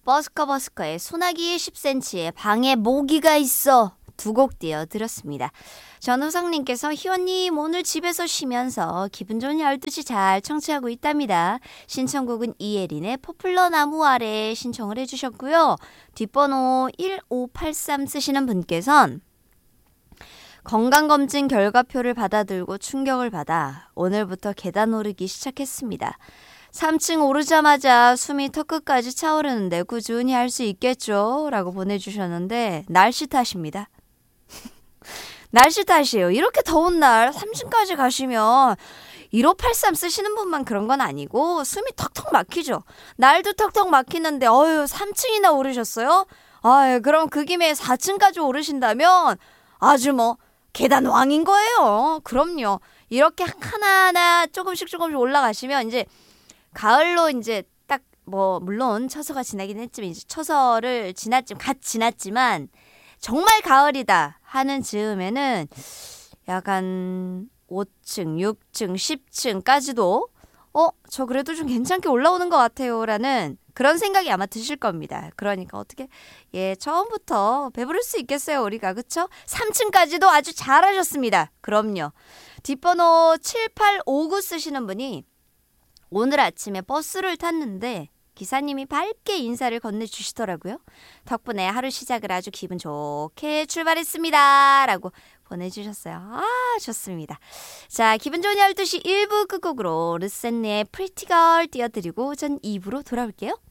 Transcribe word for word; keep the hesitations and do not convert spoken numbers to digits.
버스커버스커의 소나기 십 센티미터의 방에 모기가 있어 두 곡 띄워드렸습니다. 전우성님께서 희원님 오늘 집에서 쉬면서 기분 좋은 열두 시 잘 청취하고 있답니다. 신청곡은 이예린의 포플러 나무 아래 신청을 해주셨고요. 뒷번호 일오팔삼 쓰시는 분께선 건강검진 결과표를 받아들고 충격을 받아 오늘부터 계단 오르기 시작했습니다. 삼 층 오르자마자 숨이 턱끝까지 차오르는데 꾸준히 할 수 있겠죠? 라고 보내주셨는데 날씨 탓입니다. 날씨 탓이에요. 이렇게 더운 날 삼 층까지 가시면 일오팔삼 쓰시는 분만 그런 건 아니고 숨이 턱턱 막히죠. 날도 턱턱 막히는데 어휴 삼 층이나 오르셨어요? 아유 그럼 그 김에 사 층까지 오르신다면 아주 뭐 계단 왕인 거예요. 그럼요. 이렇게 하나하나 조금씩 조금씩 올라가시면 이제 가을로 이제 딱 뭐 물론 처서가 지나긴 했지만 이제 처서를 지났지만 갓 지났지만 정말 가을이다 하는 즈음에는 약간 오 층, 육 층, 십 층까지도 어? 저 그래도 좀 괜찮게 올라오는 것 같아요 라는 그런 생각이 아마 드실 겁니다. 그러니까 어떻게 예 처음부터 배부를 수 있겠어요 우리가 그쵸? 삼 층까지도 아주 잘하셨습니다. 그럼요. 뒷번호 칠팔오구 쓰시는 분이 오늘 아침에 버스를 탔는데 기사님이 밝게 인사를 건네주시더라고요. 덕분에 하루 시작을 아주 기분 좋게 출발했습니다. 라고 보내주셨어요. 아 좋습니다. 자 기분 좋은 열두 시 일 부 끝곡으로 르센네의 프리티걸 띄워드리고 전 이 부로 돌아올게요.